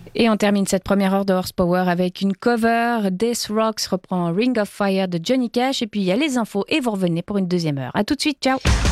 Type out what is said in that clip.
Et on termine cette première heure de Horsepower avec une cover. Death Rocks reprend Ring of Fire de Johnny Cash. Et puis il y a les infos et vous revenez pour une deuxième heure. À tout de suite, ciao.